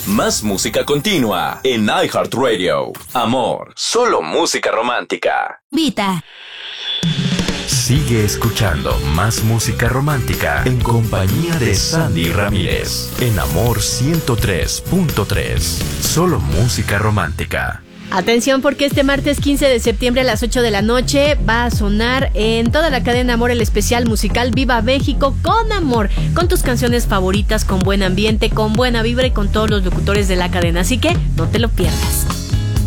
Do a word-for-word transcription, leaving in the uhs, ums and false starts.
Más música continua en iHeartRadio. Amor, solo música romántica. Vita. Sigue escuchando más música romántica en compañía de Sandy Ramírez en Amor ciento tres punto tres. Solo música romántica. Atención, porque este martes quince de septiembre a las ocho de la noche va a sonar en toda la cadena Amor el especial musical Viva México con Amor, con tus canciones favoritas, con buen ambiente, con buena vibra y con todos los locutores de la cadena. Así que no te lo pierdas.